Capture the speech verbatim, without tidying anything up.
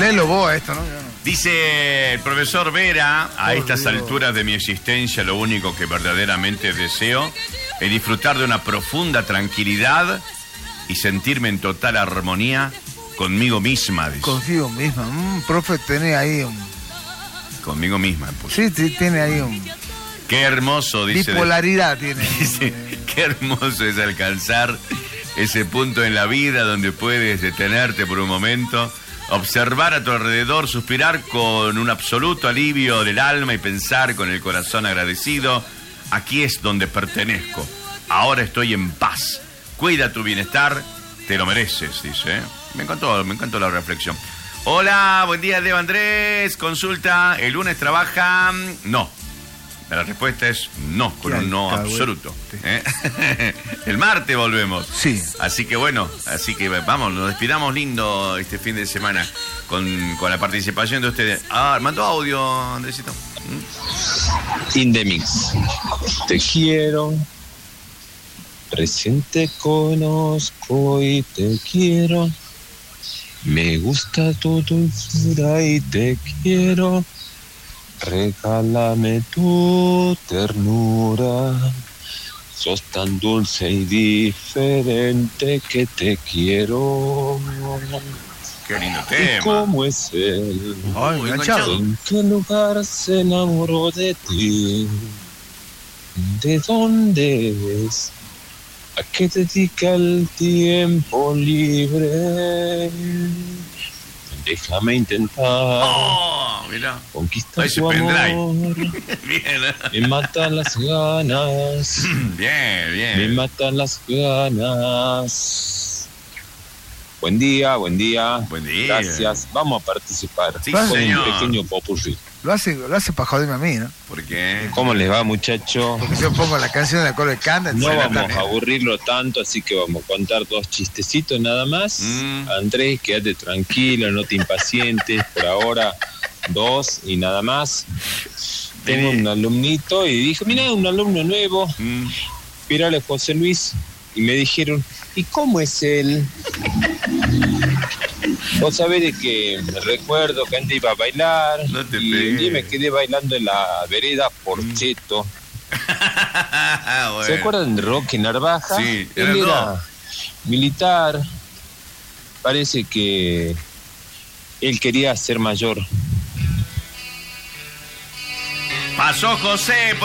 Léelo vos a esto, ¿no? Dice el profesor Vera, a Por estas Dios. alturas de mi existencia, lo único que verdaderamente deseo es disfrutar de una profunda tranquilidad y sentirme en total armonía conmigo misma. Dice. Consigo misma. Mm, profe, tiene ahí un... Conmigo misma. Puso. Sí, sí, tiene ahí un... Qué hermoso, dice. Bipolaridad tiene. Dice, qué hermoso es alcanzar ese punto en la vida donde puedes detenerte por un momento, observar a tu alrededor, suspirar con un absoluto alivio del alma y pensar con el corazón agradecido: aquí es donde pertenezco, ahora estoy en paz. Cuida tu bienestar, te lo mereces, dice. Me encantó, me encantó la reflexión. Hola, buen día, Leo Andrés. Consulta, ¿el lunes trabaja? No. La respuesta es no, con un no absoluto. ¿Eh? El martes volvemos. Sí. Así que bueno, así que vamos, nos despidamos lindo este fin de semana con, con la participación de ustedes. Ah, mandó audio, Andresito. ¿Mm? Indemix. Te quiero. Recién te conozco y te quiero. Me gusta tu dulzura y te quiero. Regálame tu ternura. Sos tan dulce y diferente que te quiero. Qué lindo ¿Y tema. cómo es él? Ay, Muy enganchado. ¿En qué lugar se enamoró de ti? ¿De dónde es? ¿A qué dedica el tiempo libre? Déjame intentar Oh, mira. conquistar Ese tu pendrive. amor. Bien, ¿eh? Me matan las ganas. Bien, Me bien. matan las ganas. Buen día, buen día. Buen día. Gracias. Vamos a participar. Sí, con señor. un pequeño popurrí. Lo hace, lo hace para joderme a mí, ¿no? ¿Por qué? ¿Cómo les va, muchachos? Porque yo pongo la canción de la Coro de Canda. No se la vamos también. a aburrirlo tanto, así que vamos a contar dos chistecitos nada más. Mm. Andrés, quédate tranquilo, no te impacientes. Por ahora, dos y nada más. Tengo Vení. un alumnito y dije, mira, un alumno nuevo, Mm. pírale José Luis. Y me dijeron, ¿y cómo es él? Vos sabés de que me recuerdo que antes iba a bailar No te y pegues. un día me quedé bailando en la vereda por cheto. Bueno. ¿Se acuerdan de Rocky Narvaja? Sí, Él eran era dos. militar. Parece que él quería ser mayor. Pasó José.